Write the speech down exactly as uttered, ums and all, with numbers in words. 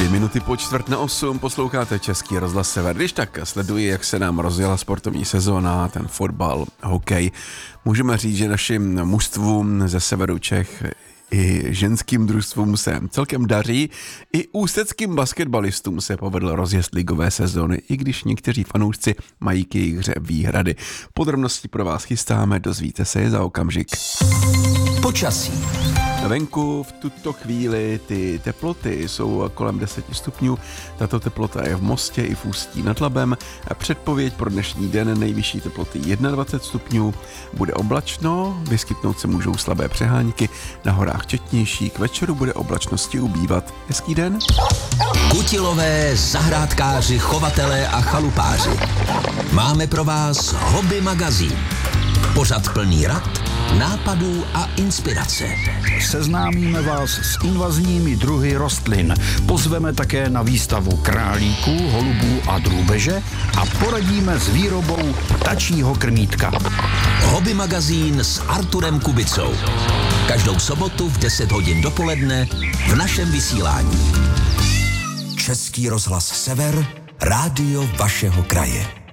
Dvě minuty po čtvrt na osm posloucháte Český rozhlas Sever. Když tak sleduji, jak se nám rozjela sportovní sezóna, ten fotbal, hokej. Můžeme říct, že našim mužstvům ze severu Čech i ženským družstvům se celkem daří. I ústeckým basketbalistům se povedl rozjezd ligové sezóny, i když někteří fanoušci mají k jejich hře výhrady. Podrobnosti pro vás chystáme, dozvíte se je za okamžik. Počasí. Venku v tuto chvíli ty teploty jsou kolem deset stupňů. Tato teplota je v Mostě i v Ústí nad Labem. Předpověď pro dnešní den: nejvyšší teploty dvacet jedna stupňů. Bude oblačno, vyskytnout se můžou slabé přehánky, na horách četnější, k večeru bude oblačnosti ubývat. Hezký den. Kutilové, zahrádkáři, chovatelé a chalupáři. Máme pro vás Hobby magazín. Pořad plný rad, nápadů a inspirace. Seznámíme vás s invazními druhy rostlin. Pozveme také na výstavu králíků, holubů a drůbeže a poradíme s výrobou ptačího krmítka. Hobby magazín s Arturem Kubicou. Každou sobotu v deset hodin dopoledne v našem vysílání. Český rozhlas Sever, rádio vašeho kraje.